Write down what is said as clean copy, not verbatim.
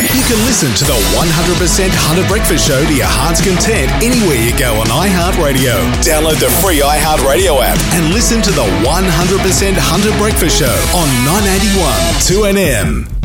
You can listen to the 100% Hunter Breakfast Show to your heart's content anywhere you go on iHeartRadio. Download the free iHeartRadio app and listen to the 100% Hunter Breakfast Show on 981 2NM.